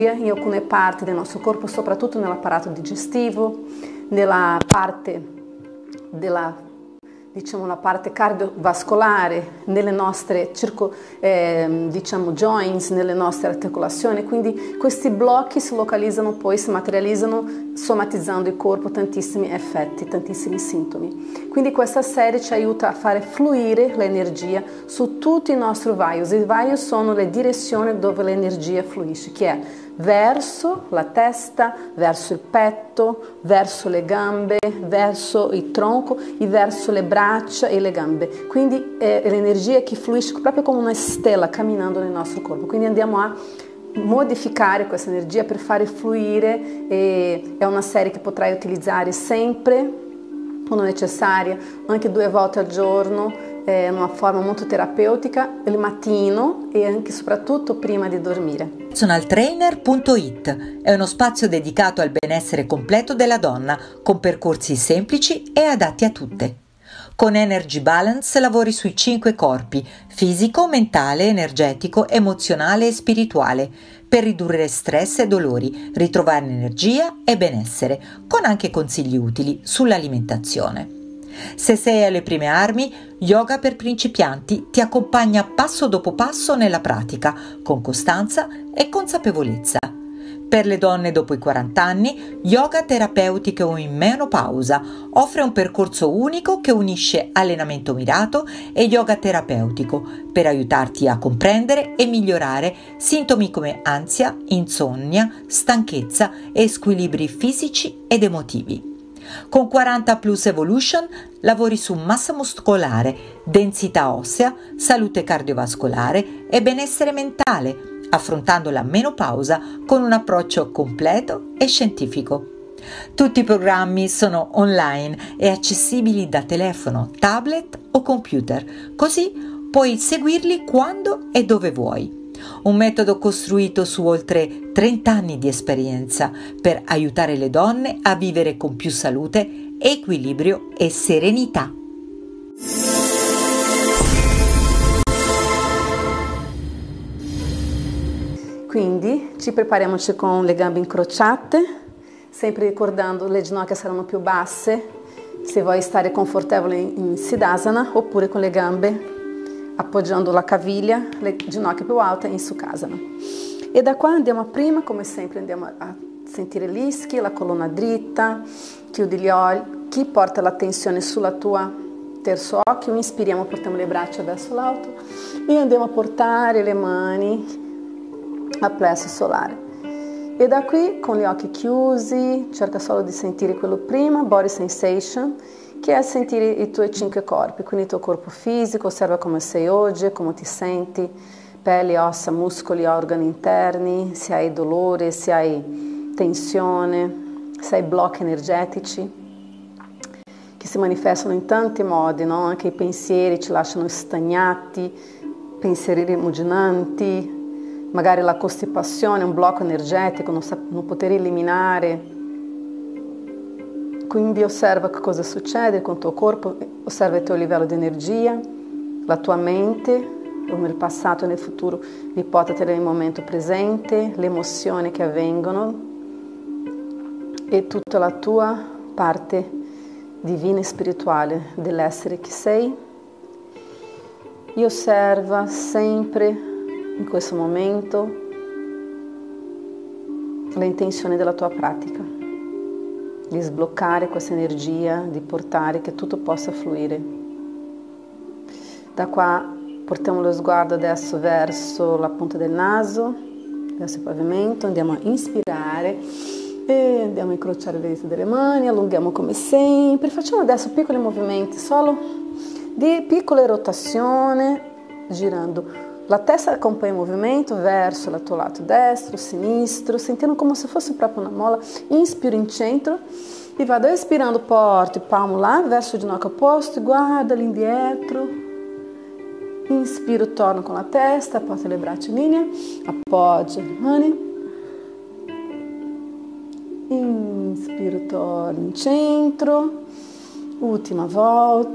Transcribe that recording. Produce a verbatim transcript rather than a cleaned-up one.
in alcune parti del nostro corpo, soprattutto nell'apparato digestivo, nella parte della diciamo la parte cardiovascolare, nelle nostre circo, eh, diciamo joints, nelle nostre articolazioni, quindi questi blocchi si localizzano poi, si materializzano somatizzando il corpo tantissimi effetti, tantissimi sintomi. Quindi questa serie ci aiuta a fare fluire l'energia su tutti i nostri vaios. I vaios sono le direzioni dove l'energia fluisce, che è verso la testa, verso il petto, verso le gambe, verso il tronco e verso le braccia e le gambe. Quindi è l'energia che fluisce proprio come una stella camminando nel nostro corpo. Quindi andiamo a modificare questa energia per fare fluire, e è una serie che potrai utilizzare sempre quando necessaria, anche due volte al giorno, è una forma molto terapeutica, il mattino e anche soprattutto prima di dormire. personal trainer punto it è uno spazio dedicato al benessere completo della donna, con percorsi semplici e adatti a tutte. Con Energy Balance lavori sui cinque corpi: fisico, mentale, energetico, emozionale e spirituale, per ridurre stress e dolori, ritrovare energia e benessere, con anche consigli utili sull'alimentazione. Se sei alle prime armi, Yoga per principianti ti accompagna passo dopo passo nella pratica, con costanza e consapevolezza. Per le donne dopo i quaranta anni, Yoga terapeutico in menopausa offre un percorso unico che unisce allenamento mirato e yoga terapeutico per aiutarti a comprendere e migliorare sintomi come ansia, insonnia, stanchezza e squilibri fisici ed emotivi. Con quaranta Plus Evolution lavori su massa muscolare, densità ossea, salute cardiovascolare e benessere mentale, affrontando la menopausa con un approccio completo e scientifico. Tutti i programmi sono online e accessibili da telefono, tablet o computer, così puoi seguirli quando e dove vuoi. Un metodo costruito su oltre trenta anni di esperienza per aiutare le donne a vivere con più salute, equilibrio e serenità. Quindi ci prepariamoci con le gambe incrociate, sempre ricordando le ginocchia saranno più basse, se vuoi stare confortevole in Siddhasana, oppure con le gambe appoggiando la caviglia, le ginocchia più alte in Sukhasana. E da qua andiamo a prima, come sempre andiamo a sentire gli ischi, la colonna dritta, chiudi gli occhi, porta l'attenzione sulla tua terzo occhio, inspiriamo, portiamo le braccia verso l'alto e andiamo a portare le mani al plesso solare. E da qui, con gli occhi chiusi, cerca solo di sentire quello prima, body sensation, che è sentire i tuoi cinque corpi, quindi il tuo corpo fisico, osserva come sei oggi, come ti senti, pelle, ossa, muscoli, organi interni, se hai dolore, se hai tensione, se hai blocchi energetici, che si manifestano in tanti modi, no? Anche i pensieri ci lasciano stagnati, pensieri rimuginanti, magari la costipazione, un blocco energetico, non, non poter eliminare. Quindi osserva cosa succede con il tuo corpo, osserva il tuo livello di energia, la tua mente, nel passato e nel futuro, l'ipotesi nel momento presente, le emozioni che avvengono e tutta la tua parte divina e spirituale dell'essere che sei. E osserva sempre in questo momento le intenzioni della tua pratica, di sbloccare questa energia, di portare che tutto possa fluire. Da qua portiamo lo sguardo adesso verso la punta del naso, verso il pavimento, andiamo a inspirare e andiamo a incrociare le dita delle mani, allunghiamo come sempre. Facciamo adesso piccoli movimenti, solo di piccole rotazioni, girando. La testa accompagna il movimento verso il tuo lato destro, sinistro, sentendo come se fosse proprio una molla. Inspiro in centro e vado espirando, porto il palmo lá verso il ginocchio opposto e guarda all'indietro. Inspiro, torno con la testa, porto le braccia in linea, appoggio le mani. Inspiro, torno in centro. Ultima volta.